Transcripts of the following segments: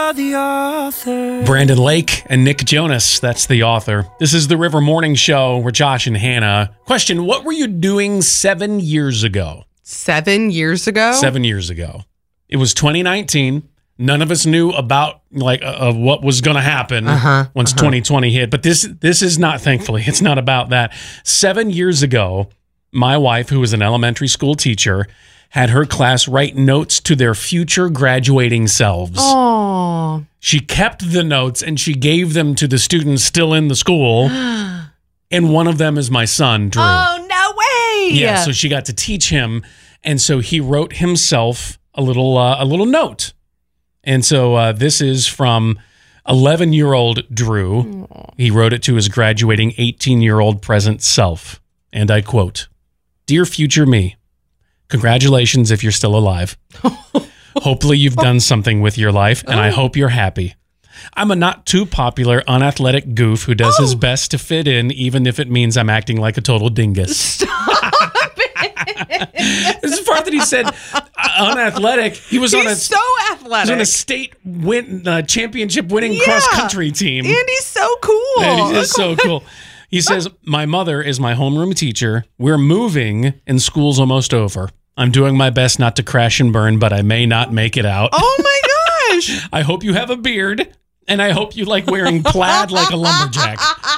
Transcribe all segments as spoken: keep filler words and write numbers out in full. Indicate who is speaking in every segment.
Speaker 1: The author.
Speaker 2: Brandon Lake and Nick Jonas, that's the author. This is the River Morning Show. We're Josh and Hannah. Question, what were you doing seven years ago?
Speaker 3: Seven years ago?
Speaker 2: Seven years ago. It was twenty nineteen. None of us knew about like uh, what was going to happen
Speaker 3: uh-huh,
Speaker 2: once
Speaker 3: uh-huh.
Speaker 2: twenty twenty hit. But this this is not, thankfully, it's not about that. Seven years ago, my wife, who was an elementary school teacher, had her class write notes to their future graduating selves.
Speaker 3: Oh.
Speaker 2: She kept the notes and she gave them to the students still in the school. And one of them is my son, Drew.
Speaker 3: Oh, no way.
Speaker 2: Yeah, so she got to teach him. And so he wrote himself a little uh, a little note. And so uh, this is from eleven-year-old Drew. Aww. He wrote it to his graduating eighteen-year-old present self. And I quote, "Dear future me, congratulations if you're still alive. Hopefully you've done something with your life, and I hope you're happy. I'm a not too popular, unathletic goof who does oh. his best to fit in, even if it means I'm acting like a total dingus."
Speaker 3: Stop it.
Speaker 2: This is the part that he said uh, unathletic. He was
Speaker 3: he's
Speaker 2: on a
Speaker 3: so athletic.
Speaker 2: He was on a state win, uh, championship winning
Speaker 3: yeah.
Speaker 2: cross country team.
Speaker 3: And he's so cool.
Speaker 2: And he's so cool. He says, "My mother is my homeroom teacher. We're moving and school's almost over. I'm doing my best not to crash and burn, but I may not make it out.
Speaker 3: Oh my gosh.
Speaker 2: I hope you have a beard, and I hope you like wearing plaid like a lumberjack."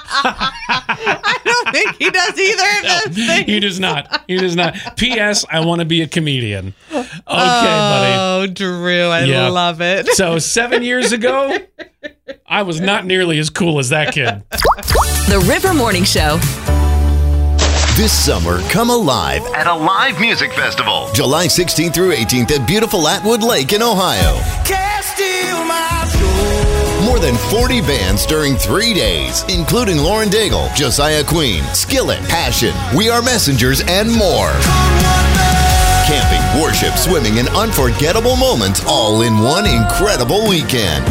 Speaker 3: I don't think he does either of
Speaker 2: No,
Speaker 3: those things.
Speaker 2: He does not. He does not. P S. I want to be a comedian. Okay,
Speaker 3: oh,
Speaker 2: buddy.
Speaker 3: Oh, Drew, I
Speaker 2: Yeah.
Speaker 3: love it.
Speaker 2: So seven years ago, I was not nearly as cool as that kid.
Speaker 4: The River Morning Show.
Speaker 5: This summer, come alive at a live music festival. July sixteenth through eighteenth at beautiful Atwood Lake in Ohio.
Speaker 1: Can't steal my joy.
Speaker 5: More than forty bands during three days, including Lauren Daigle, Josiah Queen, Skillet, Passion, We Are Messengers, and more. Camping, worship, swimming, and unforgettable moments all in one incredible weekend.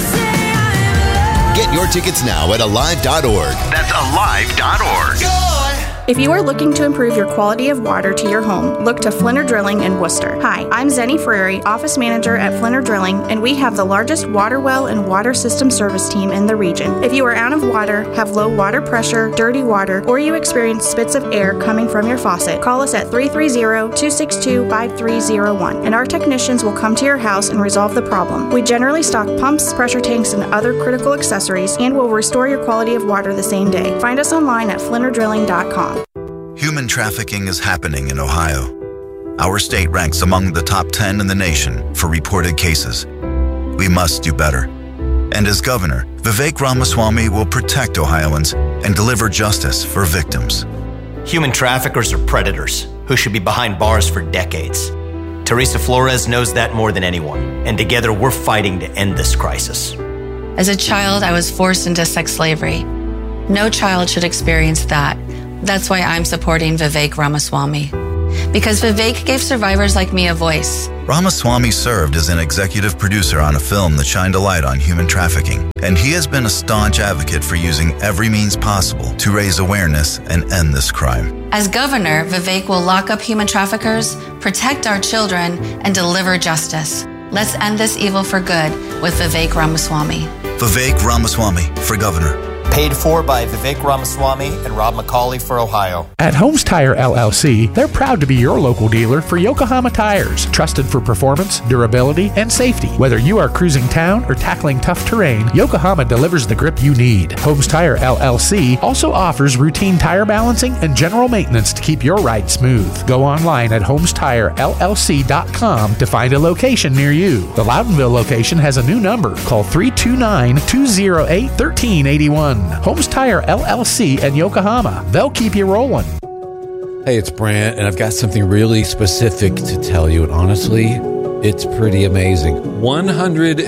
Speaker 5: Get your tickets now at alive dot org. That's alive dot org.
Speaker 6: If you are looking to improve your quality of water to your home, look to Flinner Drilling in Worcester. Hi, I'm Zenny Frary, Office Manager at Flinner Drilling, and we have the largest water well and water system service team in the region. If you are out of water, have low water pressure, dirty water, or you experience spits of air coming from your faucet, call us at three three zero, two six two, five three zero one, and our technicians will come to your house and resolve the problem. We generally stock pumps, pressure tanks, and other critical accessories, and will restore your quality of water the same day. Find us online at flinner drilling dot com.
Speaker 7: Human trafficking is happening in Ohio. Our state ranks among the top ten in the nation for reported cases. We must do better. And as governor, Vivek Ramaswamy will protect Ohioans and deliver justice for victims.
Speaker 8: Human traffickers are predators who should be behind bars for decades. Teresa Flores knows that more than anyone, and together we're fighting to end this crisis.
Speaker 9: As a child, I was forced into sex slavery. No child should experience that. That's why I'm supporting Vivek Ramaswamy. Because Vivek gave survivors like me a voice.
Speaker 7: Ramaswamy served as an executive producer on a film that shined a light on human trafficking, and he has been a staunch advocate for using every means possible to raise awareness and end this crime.
Speaker 9: As governor, Vivek will lock up human traffickers, protect our children, and deliver justice. Let's end this evil for good with Vivek Ramaswamy.
Speaker 7: Vivek Ramaswamy for governor.
Speaker 8: Paid for by Vivek Ramaswamy and Rob McCauley for Ohio.
Speaker 10: At Holmes Tire L L C, they're proud to be your local dealer for Yokohama tires. Trusted for performance, durability, and safety. Whether you are cruising town or tackling tough terrain, Yokohama delivers the grip you need. Holmes Tire L L C also offers routine tire balancing and general maintenance to keep your ride smooth. Go online at holmes tire l l c dot com to find a location near you. The Loudonville location has a new number. Call three two nine, two oh eight, one three eight one. Holmes Tire L L C in Yokohama. They'll keep you rolling.
Speaker 11: Hey, it's Brant, and I've got something really specific to tell you, and honestly, it's pretty amazing. one hundred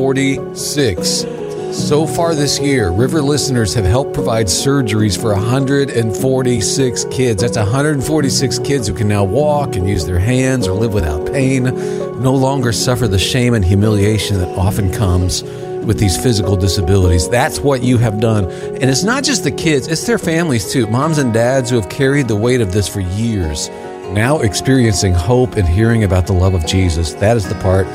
Speaker 11: forty-six. So far this year, River listeners have helped provide surgeries for one hundred forty-six kids. That's one hundred forty-six kids who can now walk and use their hands or live without pain, no longer suffer the shame and humiliation that often comes with these physical disabilities. That's what you have done. And it's not just the kids, it's their families too. Moms and dads who have carried the weight of this for years, now experiencing hope and hearing about the love of Jesus. That is the part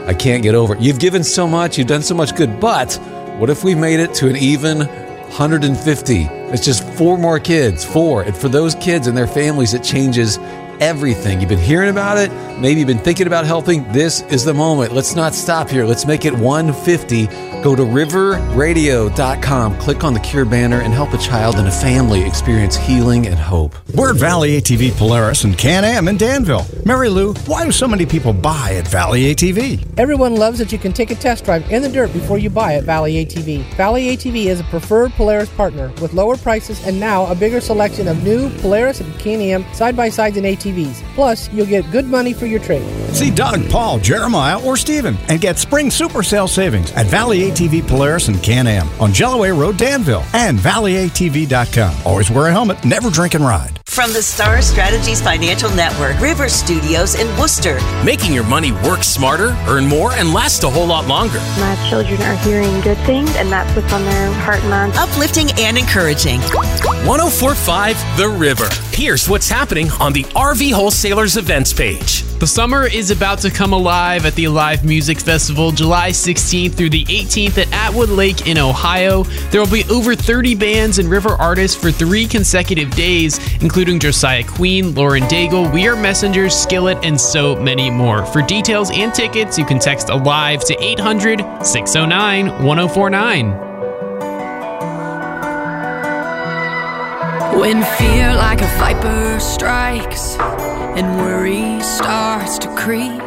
Speaker 11: I can't get over it. You've given so much. You've done so much good. But what if we made it to an even one hundred fifty? It's just four more kids. Four. And for those kids and their families, it changes everything. You've been hearing about it. Maybe you've been thinking about helping. This is the moment. Let's not stop here. Let's make it one fifty. Go to river radio dot com, click on the Cure banner, and help a child and a family experience healing and hope.
Speaker 12: We're at Valley A T V Polaris and Can-Am in Danville. Mary Lou, why do so many people buy at Valley A T V?
Speaker 13: Everyone loves that you can take a test drive in the dirt before you buy at Valley A T V. Valley A T V is a preferred Polaris partner with lower prices and now a bigger selection of new Polaris and Can-Am side-by-sides and A T Vs. Plus, you'll get good money for your trade.
Speaker 12: See Doug, Paul, Jeremiah, or Steven and get spring super sale savings at Valley A T V Polaris and Can-Am on Jellaway Road, Danville, and valley a t v dot com. Always wear a helmet, never drink and ride.
Speaker 14: From the Star Strategies Financial Network, River Studios in Worcester.
Speaker 15: Making your money work smarter, earn more, and last a whole lot longer.
Speaker 16: My children are hearing good things, and that's what's on their heart and mind.
Speaker 14: Uplifting and encouraging.
Speaker 15: one oh four point five The River. Here's what's happening on the R V Wholesalers events page.
Speaker 17: The summer is about to come alive at the Alive Music Festival, July sixteenth through the eighteenth at Atwood Lake in Ohio. There will be over thirty bands and river artists for three consecutive days, including Josiah Queen, Lauren Daigle, We Are Messengers, Skillet, and so many more. For details and tickets, you can text ALIVE to eight hundred, six oh nine, one oh four nine.
Speaker 18: When fear like a viper strikes and worry starts to creep,